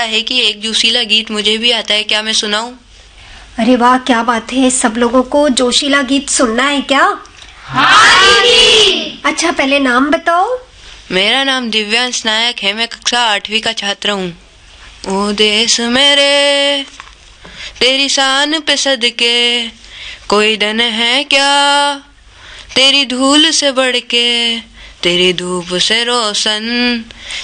है कि एक जोशीला गीत मुझे भी आता है, क्या मैं सुनाऊं? अरे वाह, क्या बात है। सब लोगों को जोशीला गीत सुनना है क्या? हाँ दीदी। अच्छा, पहले नाम बताओ। मेरा नाम दिव्यांश नायक है, मैं कक्षा 8वीं का छात्र हूँ। ओ देश मेरे तेरी शान पे सदके कोई धन है क्या, तेरी धूल से बढ़ के तेरी धूप से रोशन